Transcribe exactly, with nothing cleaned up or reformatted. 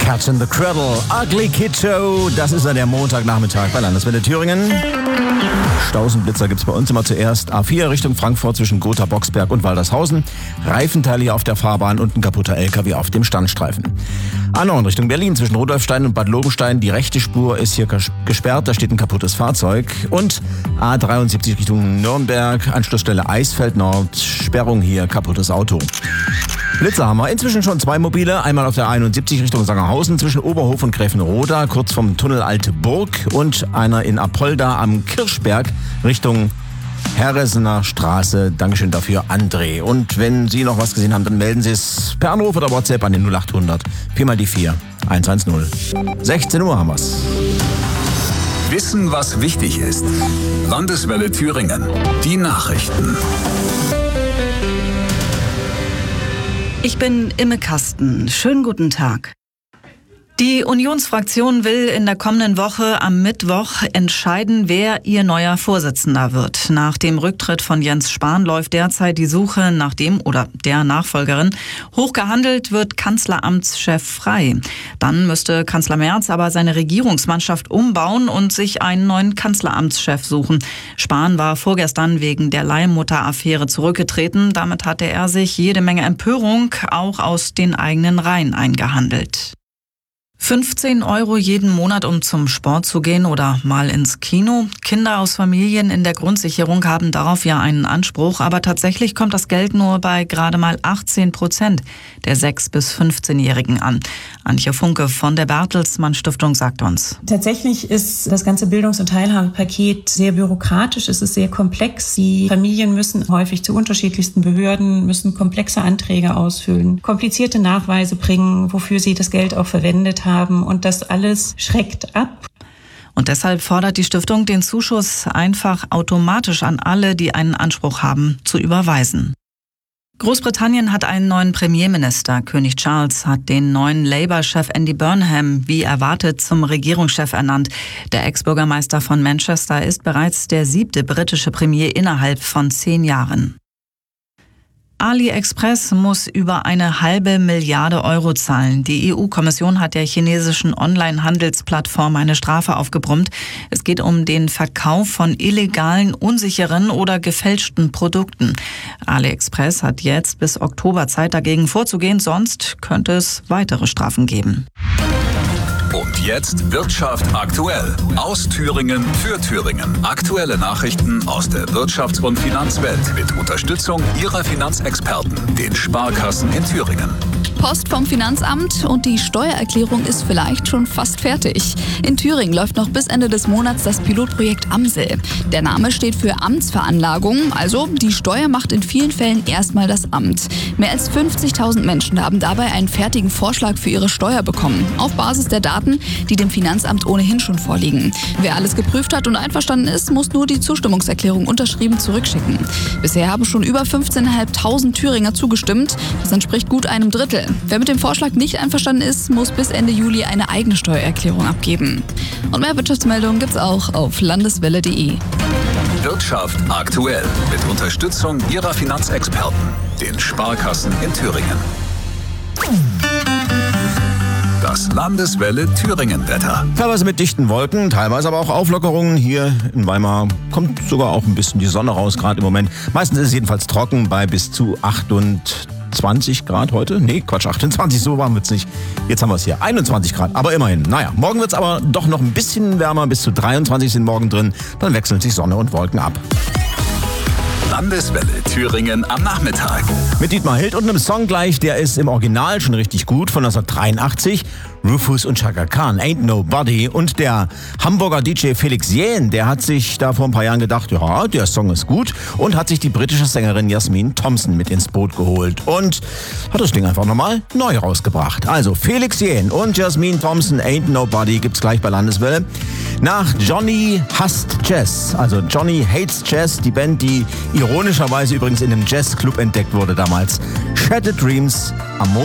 Cat in the Cradle, Ugly Kid Show. Das ist ja der Montagnachmittag bei Landeswelle Thüringen. Stausenblitzer gibt's bei uns immer zuerst. A vier Richtung Frankfurt zwischen Gotha, Boxberg und Waldershausen. Reifenteile hier auf der Fahrbahn und ein kaputter L K W auf dem Standstreifen. A neun Richtung Berlin zwischen Rudolfstein und Bad Lobenstein. Die rechte Spur ist hier gesperrt, da steht ein kaputtes Fahrzeug. Und A dreiundsiebzig Richtung Nürnberg, Anschlussstelle Eisfeld Nord. Sperrung hier, kaputtes Auto. Blitzer haben wir inzwischen schon zwei mobile. Einmal auf der einundsiebzig Richtung Sangerhausen zwischen Oberhof und Gräfenroda, kurz vom Tunnel Alte Burg. Und einer in Apolda am Kirchberg Richtung Herresener Straße. Dankeschön dafür, André. Und wenn Sie noch was gesehen haben, dann melden Sie es per Anruf oder WhatsApp an den null acht hundert vier mal die vier eins eins null. sechzehn Uhr haben wir's. Wissen, was wichtig ist. Landeswelle Thüringen. Die Nachrichten. Ich bin Imme Kasten. Schönen guten Tag. Die Unionsfraktion will in der kommenden Woche am Mittwoch entscheiden, wer ihr neuer Vorsitzender wird. Nach dem Rücktritt von Jens Spahn läuft derzeit die Suche nach dem oder der Nachfolgerin. Hochgehandelt wird Kanzleramtschef Frey. Dann müsste Kanzler Merz aber seine Regierungsmannschaft umbauen und sich einen neuen Kanzleramtschef suchen. Spahn war vorgestern wegen der Leihmutter-Affäre zurückgetreten. Damit hatte er sich jede Menge Empörung auch aus den eigenen Reihen eingehandelt. fünfzehn Euro jeden Monat, um zum Sport zu gehen oder mal ins Kino. Kinder aus Familien in der Grundsicherung haben darauf ja einen Anspruch, aber tatsächlich kommt das Geld nur bei gerade mal achtzehn Prozent der sechs- bis fünfzehnjährigen an. Antje Funke von der Bertelsmann Stiftung sagt uns. Tatsächlich ist das ganze Bildungs- und Teilhabepaket sehr bürokratisch, es ist sehr komplex. Die Familien müssen häufig zu unterschiedlichsten Behörden, müssen komplexe Anträge ausfüllen, komplizierte Nachweise bringen, wofür sie das Geld auch verwendet haben. Und das alles schreckt ab. Und deshalb fordert die Stiftung, den Zuschuss einfach automatisch an alle, die einen Anspruch haben, zu überweisen. Großbritannien hat einen neuen Premierminister. König Charles hat den neuen Labour-Chef Andy Burnham wie erwartet zum Regierungschef ernannt. Der Ex-Bürgermeister von Manchester ist bereits der siebte britische Premier innerhalb von zehn Jahren. AliExpress muss über eine halbe Milliarde Euro zahlen. Die E U-Kommission hat der chinesischen Online-Handelsplattform eine Strafe aufgebrummt. Es geht um den Verkauf von illegalen, unsicheren oder gefälschten Produkten. AliExpress hat jetzt bis Oktober Zeit, dagegen vorzugehen, sonst könnte es weitere Strafen geben. Und jetzt Wirtschaft aktuell. Aus Thüringen für Thüringen. Aktuelle Nachrichten aus der Wirtschafts- und Finanzwelt mit Unterstützung Ihrer Finanzexperten, den Sparkassen in Thüringen. Post vom Finanzamt und die Steuererklärung ist vielleicht schon fast fertig. In Thüringen läuft noch bis Ende des Monats das Pilotprojekt Amsel. Der Name steht für Amtsveranlagung, also die Steuer macht in vielen Fällen erstmal das Amt. Mehr als fünfzigtausend Menschen haben dabei einen fertigen Vorschlag für ihre Steuer bekommen, auf Basis der Daten, die dem Finanzamt ohnehin schon vorliegen. Wer alles geprüft hat und einverstanden ist, muss nur die Zustimmungserklärung unterschrieben zurückschicken. Bisher haben schon über fünfzehntausendfünfhundert Thüringer zugestimmt. Das entspricht gut einem Drittel. Wer mit dem Vorschlag nicht einverstanden ist, muss bis Ende Juli eine eigene Steuererklärung abgeben. Und mehr Wirtschaftsmeldungen gibt's auch auf landeswelle punkt de. Wirtschaft aktuell mit Unterstützung Ihrer Finanzexperten, den Sparkassen in Thüringen. Das Landeswelle Thüringen-Wetter. Teilweise mit dichten Wolken, teilweise aber auch Auflockerungen. Hier in Weimar kommt sogar auch ein bisschen die Sonne raus, gerade im Moment. Meistens ist es jedenfalls trocken bei bis zu achtundzwanzig Grad heute. Nee, Quatsch, achtundzwanzig, so warm wird's nicht. Jetzt haben wir es hier, einundzwanzig Grad, aber immerhin. Naja, morgen wird's aber doch noch ein bisschen wärmer, bis zu dreiundzwanzig sind morgen drin. Dann wechseln sich Sonne und Wolken ab. Landeswelle Thüringen am Nachmittag. Mit Dietmar Hild und einem Song gleich, der ist im Original schon richtig gut, von neunzehnhundertdreiundachtzig. Rufus und Chaka Khan, Ain't Nobody. Und der Hamburger D J Felix Jähn, der hat sich da vor ein paar Jahren gedacht, ja, der Song ist gut. Und hat sich die britische Sängerin Jasmine Thompson mit ins Boot geholt. Und hat das Ding einfach nochmal neu rausgebracht. Also Felix Jähn und Jasmine Thompson, Ain't Nobody, gibt's gleich bei Landeswelle. Nach Johnny Hasst Jazz, also Johnny Hates Jazz, die Band, die ironischerweise übrigens in einem Jazzclub entdeckt wurde damals. Shattered Dreams am